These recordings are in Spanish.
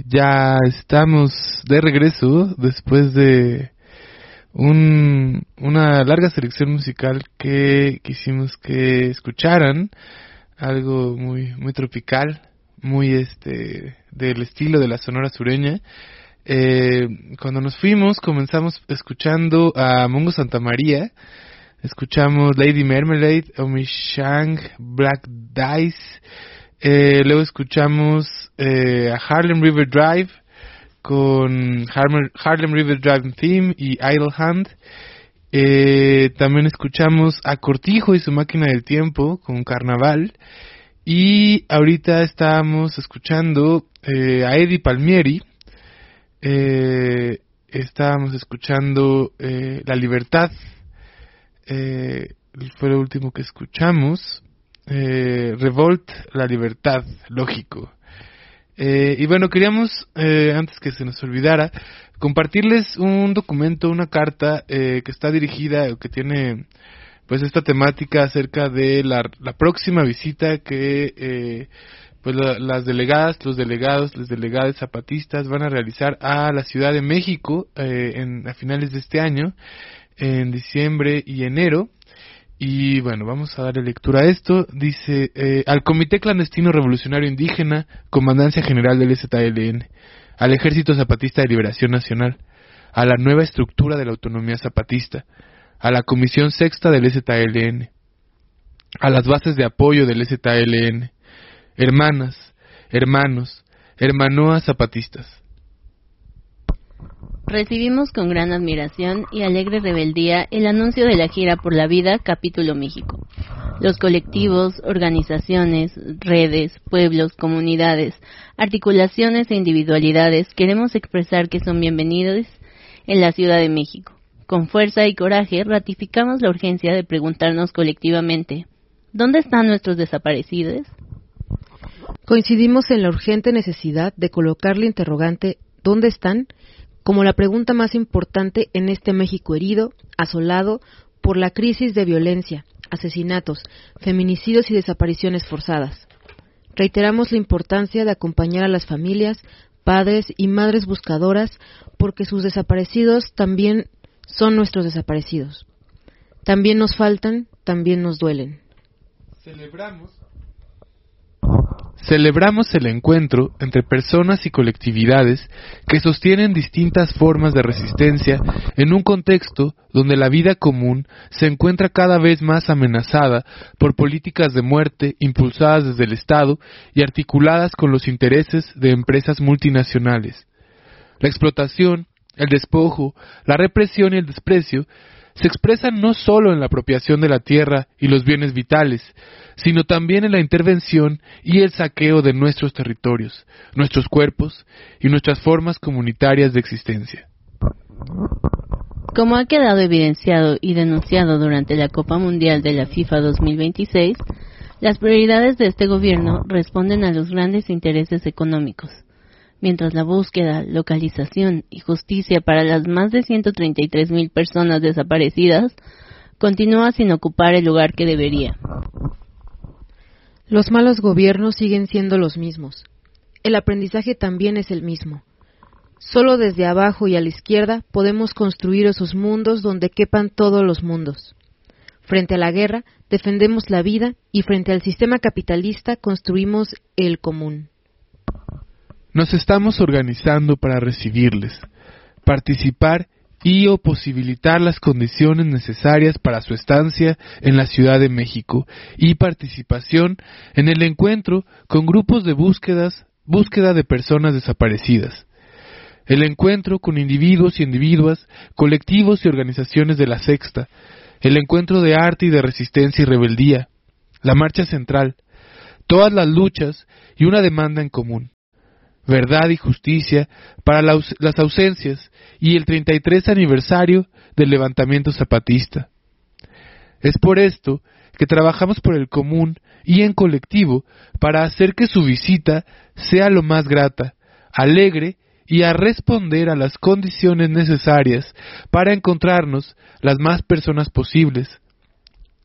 Ya estamos de regreso después de una larga selección musical que quisimos que escucharan, algo muy tropical, muy del estilo de la Sonora Sureña. Cuando nos fuimos comenzamos escuchando a Mongo Santa María, escuchamos Lady Marmalade, Omi Shang, Black Dice. Luego escuchamos a Harlem River Drive con Harlem River Drive Theme y Idle Hand. También escuchamos a Cortijo y su Máquina del Tiempo con Carnaval. Y ahorita estábamos escuchando a Eddie Palmieri. Estábamos escuchando La Libertad. Fue lo último que escuchamos. Revolt, La Libertad, lógico. Y bueno, queríamos, antes que se nos olvidara, compartirles un documento, una carta que está dirigida, que tiene pues esta temática acerca de la próxima visita que pues las delegadas, los delegados, las delegadas zapatistas van a realizar a la Ciudad de México a finales de este año, en diciembre y enero. Y bueno, vamos a darle lectura a esto. Dice, al Comité Clandestino Revolucionario Indígena, Comandancia General del EZLN, al Ejército Zapatista de Liberación Nacional, a la nueva estructura de la autonomía zapatista, a la Comisión Sexta del EZLN, a las bases de apoyo del EZLN, hermanas, hermanos, hermanoas zapatistas. Recibimos con gran admiración y alegre rebeldía el anuncio de la Gira por la Vida, Capítulo México. Los colectivos, organizaciones, redes, pueblos, comunidades, articulaciones e individualidades queremos expresar que son bienvenidos en la Ciudad de México. Con fuerza y coraje ratificamos la urgencia de preguntarnos colectivamente, ¿dónde están nuestros desaparecidos? Coincidimos en la urgente necesidad de colocar la interrogante ¿dónde están?, como la pregunta más importante en este México herido, asolado por la crisis de violencia, asesinatos, feminicidios y desapariciones forzadas. Reiteramos la importancia de acompañar a las familias, padres y madres buscadoras, porque sus desaparecidos también son nuestros desaparecidos. También nos faltan, también nos duelen. Celebramos el encuentro entre personas y colectividades que sostienen distintas formas de resistencia en un contexto donde la vida común se encuentra cada vez más amenazada por políticas de muerte impulsadas desde el Estado y articuladas con los intereses de empresas multinacionales. La explotación, el despojo, la represión y el desprecio se expresan no solo en la apropiación de la tierra y los bienes vitales, sino también en la intervención y el saqueo de nuestros territorios, nuestros cuerpos y nuestras formas comunitarias de existencia. Como ha quedado evidenciado y denunciado durante la Copa Mundial de la FIFA 2026, las prioridades de este gobierno responden a los grandes intereses económicos, mientras la búsqueda, localización y justicia para las más de 133,000 personas desaparecidas continúa sin ocupar el lugar que debería. Los malos gobiernos siguen siendo los mismos. El aprendizaje también es el mismo. Solo desde abajo y a la izquierda podemos construir esos mundos donde quepan todos los mundos. Frente a la guerra, defendemos la vida y frente al sistema capitalista construimos el común. Nos estamos organizando para recibirles, participar y o posibilitar las condiciones necesarias para su estancia en la Ciudad de México y participación en el encuentro con grupos de búsqueda de personas desaparecidas. El encuentro con individuos y individuas, colectivos y organizaciones de la Sexta, el encuentro de arte y de resistencia y rebeldía, la marcha central, todas las luchas y una demanda en común. Verdad y justicia para las ausencias y el 33 aniversario del levantamiento zapatista. Es por esto que trabajamos por el común y en colectivo para hacer que su visita sea lo más grata, alegre y a responder a las condiciones necesarias para encontrarnos las más personas posibles,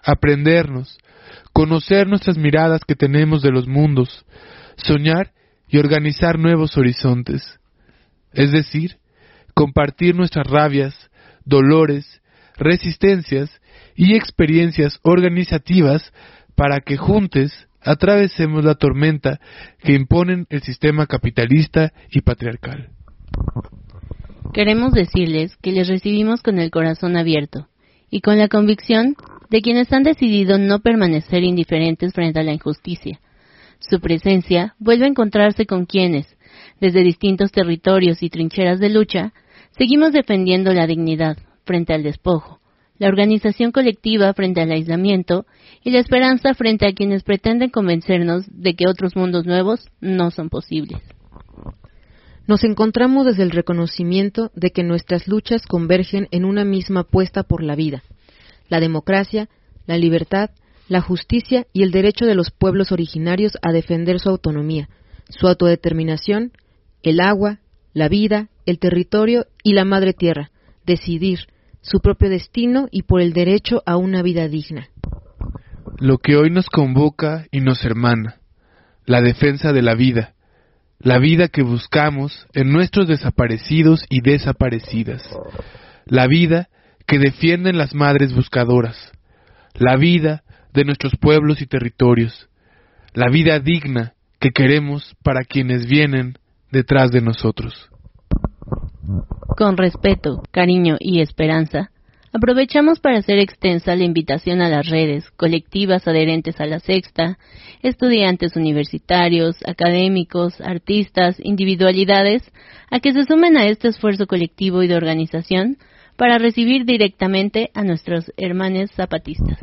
aprendernos, conocer nuestras miradas que tenemos de los mundos, soñar y organizar nuevos horizontes, es decir, compartir nuestras rabias, dolores, resistencias y experiencias organizativas para que juntos atravesemos la tormenta que imponen el sistema capitalista y patriarcal. Queremos decirles que les recibimos con el corazón abierto y con la convicción de quienes han decidido no permanecer indiferentes frente a la injusticia. Su presencia vuelve a encontrarse con quienes, desde distintos territorios y trincheras de lucha, seguimos defendiendo la dignidad frente al despojo, la organización colectiva frente al aislamiento y la esperanza frente a quienes pretenden convencernos de que otros mundos nuevos no son posibles. Nos encontramos desde el reconocimiento de que nuestras luchas convergen en una misma apuesta por la vida, la democracia, la libertad, la justicia y el derecho de los pueblos originarios a defender su autonomía, su autodeterminación, el agua, la vida, el territorio y la madre tierra, decidir su propio destino y por el derecho a una vida digna. Lo que hoy nos convoca y nos hermana, la defensa de la vida que buscamos en nuestros desaparecidos y desaparecidas, la vida que defienden las madres buscadoras, la vida de nuestros pueblos y territorios, la vida digna que queremos para quienes vienen detrás de nosotros. Con respeto, cariño y esperanza, aprovechamos para hacer extensa la invitación a las redes, colectivas adherentes a la Sexta, estudiantes universitarios, académicos, artistas, individualidades, a que se sumen a este esfuerzo colectivo y de organización para recibir directamente a nuestros hermanos zapatistas.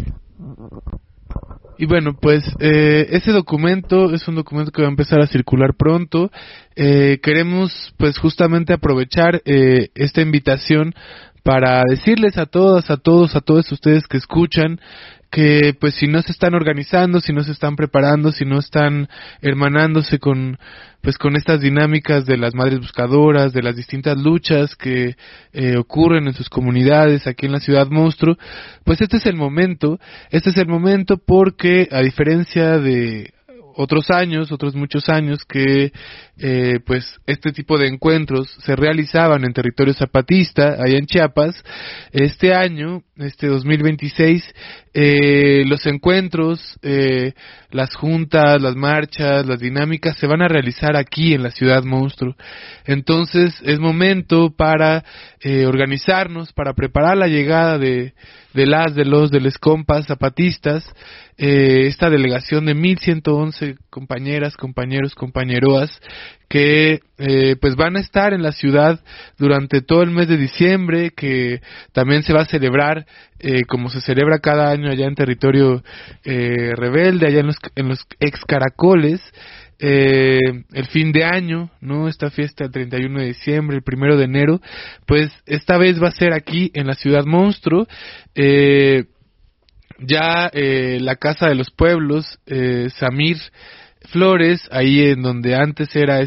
Y bueno, pues ese documento es un documento que va a empezar a circular pronto. Queremos pues justamente aprovechar esta invitación para decirles a todas, a todos ustedes que escuchan, que pues si no se están organizando, si no se están preparando, si no están hermanándose con estas dinámicas de las madres buscadoras, de las distintas luchas que ocurren en sus comunidades aquí en la Ciudad Monstruo, pues este es el momento porque a diferencia de otros muchos años que pues este tipo de encuentros se realizaban en territorio zapatista, allá en Chiapas, este año, 2026, los encuentros, las juntas, las marchas, las dinámicas se van a realizar aquí en la Ciudad Monstruo. Entonces es momento para organizarnos, para preparar la llegada de los compas zapatistas, esta delegación de 1111 compañeras, compañeros, compañeroas que pues van a estar en la ciudad durante todo el mes de diciembre, que también se va a celebrar como se celebra cada año allá en territorio rebelde, allá en los ex caracoles, el fin de año, ¿no? Esta fiesta el 31 de diciembre, el 1 de enero, pues esta vez va a ser aquí en la Ciudad Monstruo. La Casa de los Pueblos, Samir Flores, ahí en donde antes era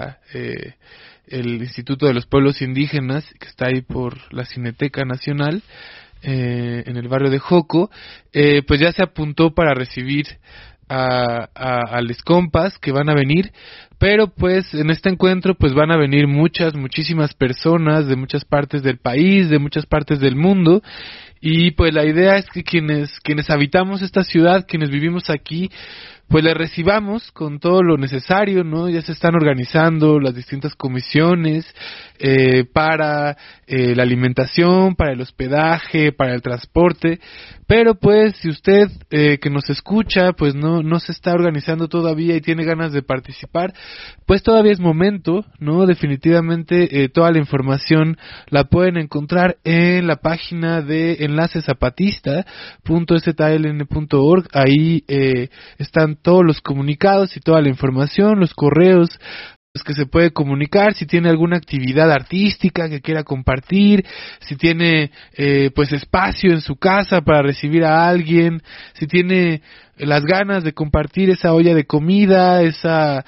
el Instituto de los Pueblos Indígenas, que está ahí por la Cineteca Nacional, en el barrio de Joco, pues ya se apuntó para recibir a les compas que van a venir, pero pues en este encuentro pues van a venir muchísimas personas de muchas partes del país, de muchas partes del mundo, y pues la idea es que quienes habitamos esta ciudad, quienes vivimos aquí, pues le recibamos con todo lo necesario, ¿no? Ya se están organizando las distintas comisiones para la alimentación, para el hospedaje, para el transporte, pero pues si usted que nos escucha pues no se está organizando todavía y tiene ganas de participar, pues todavía es momento, ¿no? Definitivamente toda la información la pueden encontrar en la página de enlacezapatista.stln.org. Ahí están todos los comunicados y toda la información, los correos que se puede comunicar, si tiene alguna actividad artística que quiera compartir, si tiene pues espacio en su casa para recibir a alguien, si tiene las ganas de compartir esa olla de comida, esa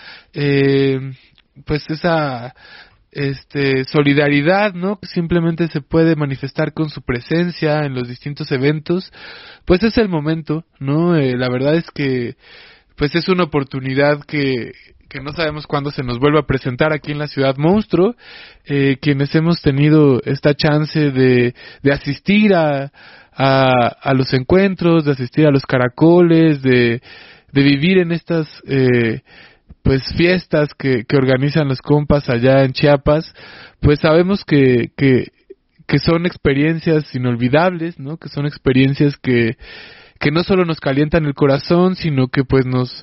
solidaridad, ¿no? Simplemente se puede manifestar con su presencia en los distintos eventos, pues es el momento, ¿no? La verdad es que pues es una oportunidad que no sabemos cuándo se nos vuelva a presentar aquí en la Ciudad Monstruo. Quienes hemos tenido esta chance de asistir a los encuentros, de asistir a los caracoles, de vivir en estas pues fiestas que organizan los compas allá en Chiapas, pues sabemos que son experiencias inolvidables, ¿no? Que son experiencias que no solo nos calientan el corazón, sino que pues nos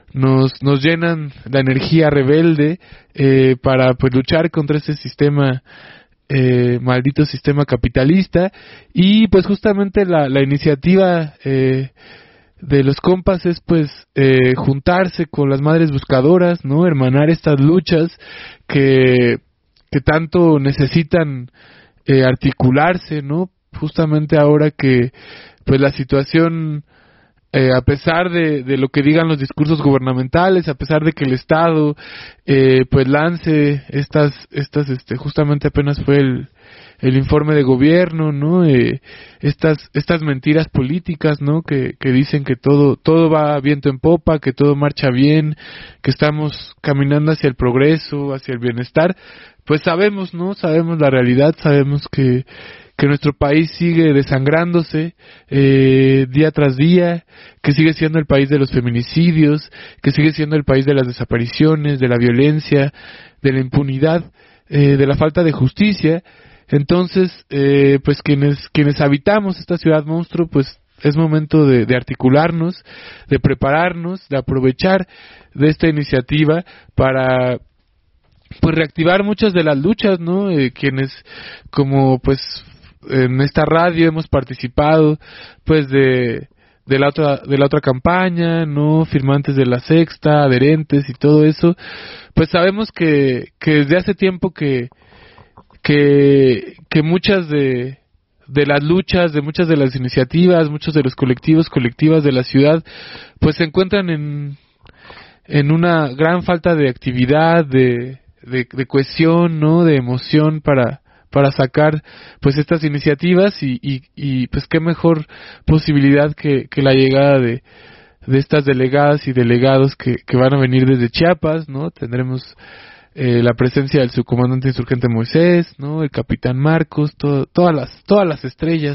llenan la energía rebelde para pues luchar contra ese sistema, maldito sistema capitalista. Y pues justamente la iniciativa de los compas es pues juntarse con las madres buscadoras, ¿no? Hermanar estas luchas que tanto necesitan articularse, ¿no? Justamente ahora que pues la situación, a pesar de lo que digan los discursos gubernamentales, a pesar de que el Estado pues lance estas justamente apenas fue el informe de gobierno, ¿no? Estas mentiras políticas, ¿no? Que dicen que todo va viento en popa, que todo marcha bien, que estamos caminando hacia el progreso, hacia el bienestar. Pues sabemos, ¿no? Sabemos la realidad, sabemos que nuestro país sigue desangrándose día tras día, que sigue siendo el país de los feminicidios, que sigue siendo el país de las desapariciones, de la violencia, de la impunidad, de la falta de justicia. Entonces, pues quienes habitamos esta ciudad monstruo, pues es momento de articularnos, de prepararnos, de aprovechar de esta iniciativa para pues reactivar muchas de las luchas, ¿no? Quienes como pues en esta radio hemos participado pues de la otra campaña, ¿no? Firmantes de la Sexta, adherentes y todo eso, pues sabemos que desde hace tiempo que muchas de las luchas, de muchas de las iniciativas, muchos de los colectivas de la ciudad, pues se encuentran en una gran falta de actividad, de cohesión, ¿no? De emoción para sacar pues estas iniciativas y pues qué mejor posibilidad que la llegada de estas delegadas y delegados que van a venir desde Chiapas, ¿no? Tendremos la presencia del subcomandante insurgente Moisés, ¿no? El capitán Marcos, todas las estrellas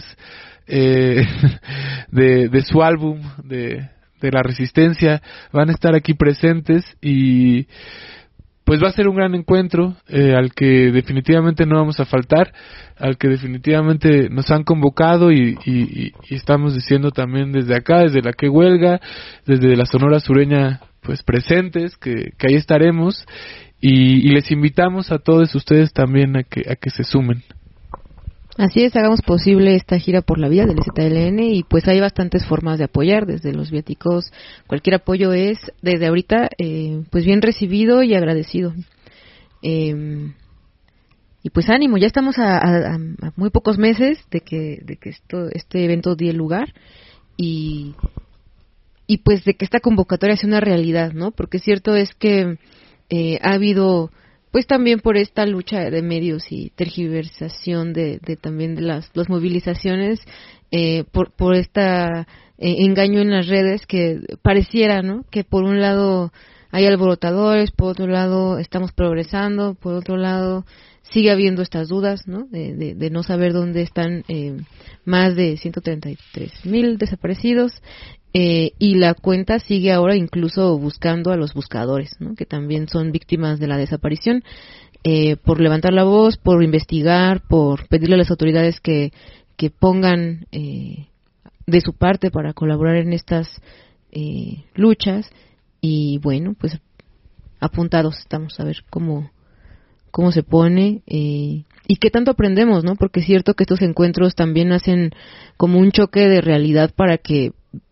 de su álbum de la resistencia van a estar aquí presentes y pues va a ser un gran encuentro al que definitivamente no vamos a faltar, al que definitivamente nos han convocado y estamos diciendo también desde acá, desde la que huelga, desde la Sonora Sureña, pues presentes, que ahí estaremos y les invitamos a todos ustedes también a que se sumen. Así es, hagamos posible esta gira por la vida del ZLN y pues hay bastantes formas de apoyar, desde los viáticos, cualquier apoyo es desde ahorita pues bien recibido y agradecido. Y pues ánimo, ya estamos a muy pocos meses de que este evento dé lugar y pues de que esta convocatoria sea una realidad, ¿no? Porque cierto es que ha habido pues también por esta lucha de medios y tergiversación de también de las movilizaciones, por esta engaño en las redes que pareciera, ¿no? Que por un lado hay alborotadores, por otro lado estamos progresando, por otro lado sigue habiendo estas dudas, ¿no? De no saber dónde están más de 133,000 desaparecidos. Y la cuenta sigue ahora incluso buscando a los buscadores, ¿no? Que también son víctimas de la desaparición, por levantar la voz, por investigar, por pedirle a las autoridades que pongan de su parte para colaborar en estas luchas. Y bueno, pues apuntados estamos a ver cómo se pone y qué tanto aprendemos, ¿no? Porque es cierto que estos encuentros también hacen como un choque de realidad para que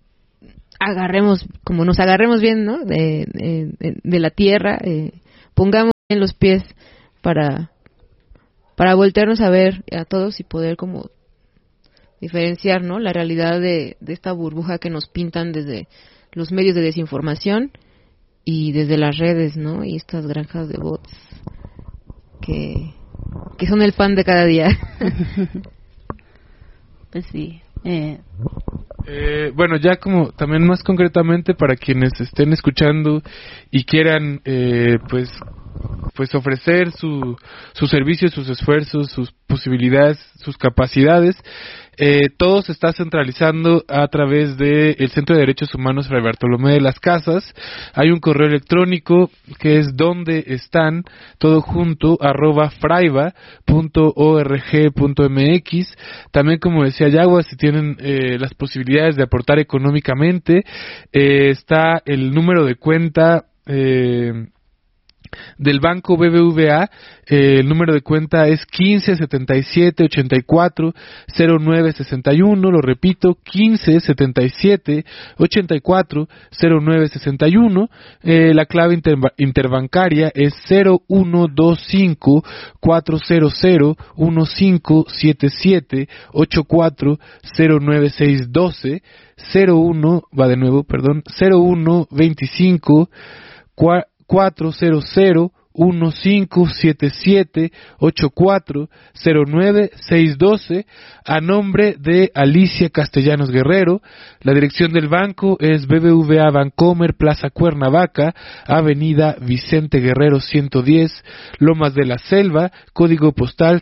nos agarremos bien, ¿no? De la tierra, pongamos en los pies para voltearnos a ver a todos y poder como diferenciar, ¿no? La realidad de esta burbuja que nos pintan desde los medios de desinformación y desde las redes, ¿no? Y estas granjas de bots que son el pan de cada día. Pues sí. Bueno, ya como también más concretamente para quienes estén escuchando y quieran pues ofrecer sus servicios, sus esfuerzos, sus posibilidades, sus capacidades, todo se está centralizando a través del Centro de Derechos Humanos Fray Bartolomé de las Casas. Hay un correo electrónico que es donde están, todo junto, @fraiba.org.mx. También, como decía Yagua, si tienen las posibilidades de aportar económicamente, está el número de cuenta del Banco BBVA. El número de cuenta es 1577840961, lo repito, 1577840961. La clave interbancaria es 0125-400-1577-8409-612, 0125 400-1577-8409-612, a nombre de Alicia Castellanos Guerrero. La dirección del banco es BBVA Bancomer, Plaza Cuernavaca, Avenida Vicente Guerrero 110, Lomas de la Selva, código postal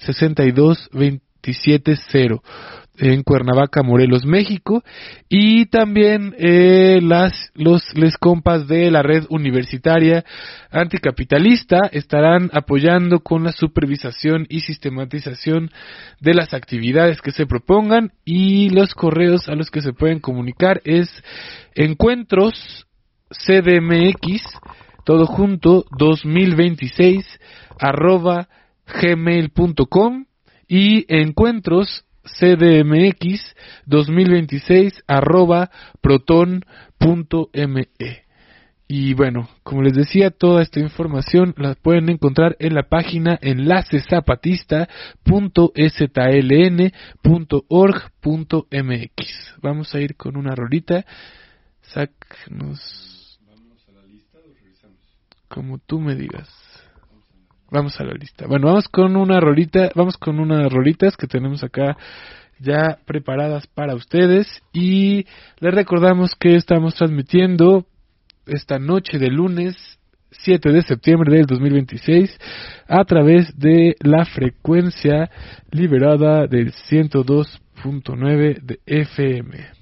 62270, en Cuernavaca, Morelos, México. Y también les compas de la red universitaria anticapitalista estarán apoyando con la supervisación y sistematización de las actividades que se propongan, y los correos a los que se pueden comunicar es encuentros cdmx, todo junto, 2026 @gmail.com, y encuentros cdmx 2026 @proton.me. Y bueno, como les decía, toda esta información la pueden encontrar en la página enlaceszapatista.sztln.org.mx. Vamos a ir con una rolita. ¿Vamos a la lista o revisamos? Como tú me digas. Vamos a la lista. Bueno, vamos con unas rolitas que tenemos acá ya preparadas para ustedes, y les recordamos que estamos transmitiendo esta noche de lunes 7 de septiembre del 2026 a través de la frecuencia liberada del 102.9 de FM.